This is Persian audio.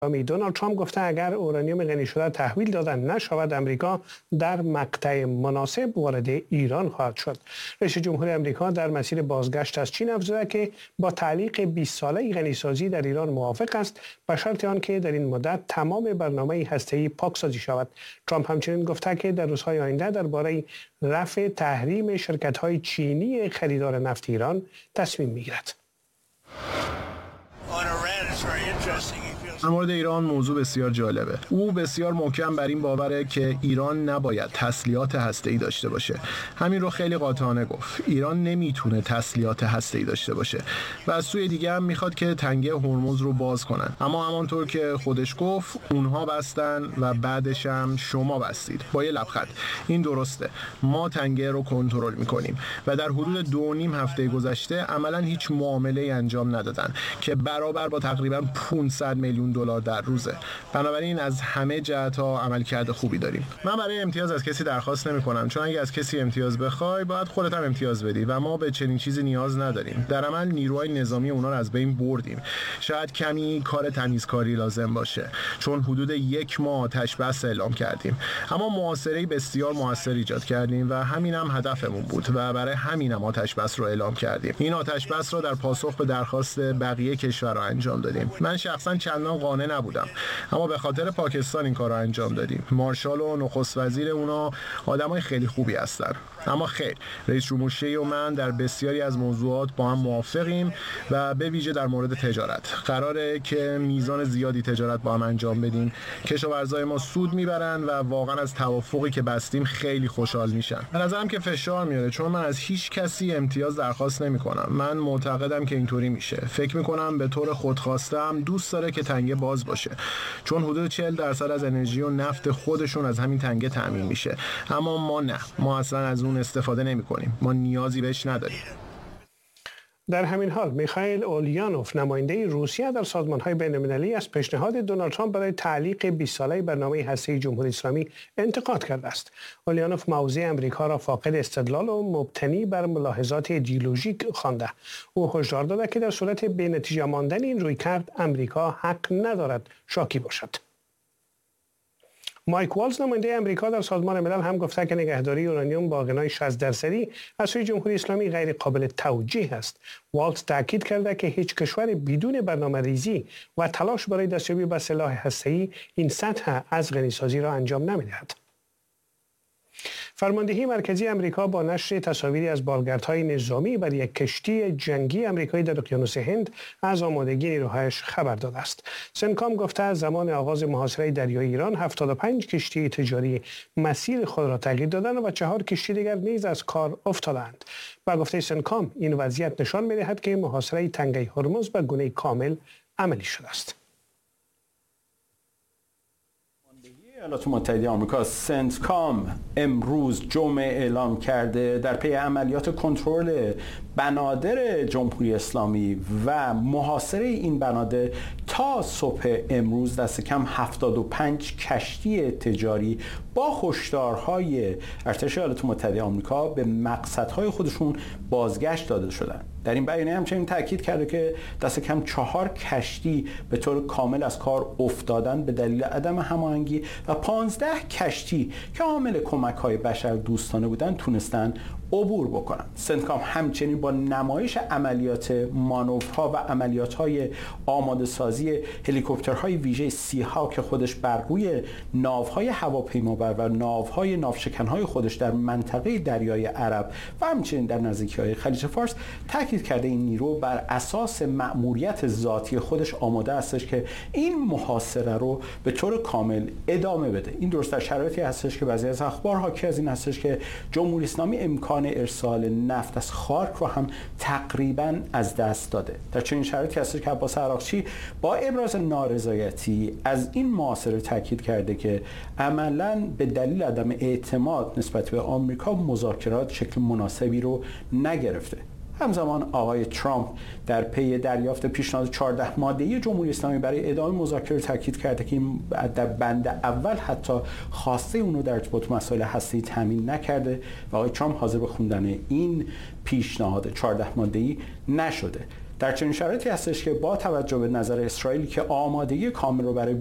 دونالد ترامپ گفته اگر اورانیوم غنی شده تحویل داده نشود امریکا در مقطع مناسب وارد ایران خواهد شد. رئیس جمهور امریکا در مسیر بازگشت از چین افزوده که با تعلیق 20 ساله غنیسازی در ایران موافق است به شرط آنکه در این مدت تمام برنامه هسته‌ای پاکسازی شود. ترامپ همچنین گفته که در روزهای آینده درباره رفع تحریم شرکت‌های چینی خریدار نفت ایران تصمیم می‌گیرد. در مورد ایران موضوع بسیار جالبه. او بسیار محکم بر این باوره که ایران نباید تسلیحات هسته‌ای داشته باشه. همین رو خیلی قاطعانه گفت. ایران نمیتونه تسلیحات هسته‌ای داشته باشه و از سوی دیگه هم میخواد که تنگه هرمز رو باز کنن. اما همانطور که خودش گفت اونها بستن و بعدش هم شما بستید. با یه لبخند. این درسته. ما تنگه رو کنترل میکنیم و در حدود 2.5 هفته گذشته عملاً هیچ معامله‌ای انجام ندادن که برابر با تقریباً 500 میلیون دلار در روزه. بنابراین از همه جهت‌ها عملکرد خوبی داریم. من برای امتیاز از کسی درخواست نمی‌کنم، چون اگه از کسی امتیاز بخوای باید خودت هم امتیاز بدی و ما به چنین چیزی نیاز نداریم. در عمل نیروهای نظامی اونا رو از بین بردیم. شاید کمی کار تمیزکاری لازم باشه، چون حدود 1 ماه آتش بس اعلام کردیم. اما محاصره بسیار موثر ایجاد کردیم و همین هم هدفمون بود و برای همینم آتش بس رو اعلام کردیم. این آتش بس رو در پاسخ به درخواست بقیه کشورها انجام دادیم. من شخصا چندان قانع نبودم، اما به خاطر پاکستان این کار رو انجام دادیم. مارشال و نخست وزیر اونا آدمای خیلی خوبی هستن. اما خیر، رئیس جمهور شی و من در بسیاری از موضوعات با هم موافقیم و به ویژه در مورد تجارت. قراره که میزان زیادی تجارت با هم انجام بدیم. کشاورزای ما سود میبرن و واقعا از توافقی که بستیم خیلی خوشحال میشن. به نظرم که فشار میاره، چون من از هیچ کسی امتیاز درخواست نمیکنم. من معتقدم که اینطوری میشه. فکر میکنم به طور خودخواسته هم دوست داره که تنگه باز باشه، چون حدود 40% از انرژی و نفت خودشون از همین تنگه تامین میشه. اما ما نه، ما اصلا از اون استفاده نمی‌کنیم. ما نیازی بهش نداریم. در همین حال میخائیل اولیانوف نماینده روسیه در سازمان‌های بین‌المللی از پیشنهاد دونالد ترامپ برای تعلیق 20 ساله برنامه هسته‌ای جمهوری اسلامی انتقاد کرده است. اولیانوف موضع امریکا را فاقد استدلال و مبتنی بر ملاحظات ایدئولوژیک خوانده. او هشدار داده که در صورت بی‌نتیجه ماندن این رویکرد امریکا حق ندارد شاکی باشد. مایک والز نماینده امریکا در سازمان ملل هم گفته که نگهداری اورانیوم با غنای 60% از سوی جمهوری اسلامی غیر قابل توجیه است. والز تاکید کرده که هیچ کشور بدون برنامه‌ریزی و تلاش برای دستیابی به سلاح هسته‌ای این سطح از غنیسازی را انجام نمی‌دهد. فرماندهی مرکزی امریکا با نشر تصاویری از بالگردهای نظامی بر یک کشتی جنگی امریکایی در اقیانوس هند از آمادگی نیروهایش خبر داده است. سنکام گفته از زمان آغاز محاصره دریایی ایران 75 کشتی تجاری مسیر خود را تغییر دادند و 4 کشتی دیگر نیز از کار افتادند. با گفته سنکام این وضعیت نشان می‌دهد که محاصره تنگه هرمز به گونه کامل عملی شده است. ایالات متحده آمریکا سنتکام امروز جمعه اعلام کرده در پی عملیات کنترل بنادر جمهوری اسلامی و محاصره این بنادر تا صبح امروز دست کم 75 کشتی تجاری با هشدارهای ارتش ایالات متحده آمریکا به مقصدهای خودشون بازگشت داده شدند. در این بیانیه همچنین تاکید کرده که دست کم 4 کشتی به طور کامل از کار افتادن به دلیل عدم هماهنگی و 15 کشتی که حامل کمک‌های بشردوستانه بودند تونستن عبور بکنن. سنتکام همچنین با نمایش عملیات مانورها و عملیات‌های آماده سازی هلیکوپترهای ویژه سی‌ها که خودش بر روی ناوهای هواپیمابر و ناوهای ناوشکن‌های خودش در منطقه دریای عرب و همچنین در نزدیکی‌های خلیج فارس تاکید کرده این نیرو بر اساس مأموریت ذاتی خودش آماده هستش که این محاصره رو به طور کامل ادامه بده. این درست در شرایطی هستش که بعضی از اخبار حاکی از این هستش که جمهوری اسلامی امکان ارسال نفت از خارک رو هم تقریباً از دست داده. در چنین شرایطی هستش که عباس عراقچی با ابراز نارضایتی از این محاصره تاکید کرده که عملاً به دلیل عدم اعتماد نسبت به آمریکا مذاکرات شکل مناسبی رو نگرفته. همزمان آقای ترامپ در پی دریافت پیشنهاد 14 ماده‌ای جمهوری اسلامی برای ادامه مذاکره تاکید کرده که این در بند اول حتی خواسته اون رو در ارتباط مسائل هسته‌ای تامین نکرده و آقای ترامپ حاضر به خوندن این پیشنهاد 14 ماده‌ای نشده. در چنین شرایطی هستش که با توجه به نظر اسرائیل که آمادگی کامل رو برای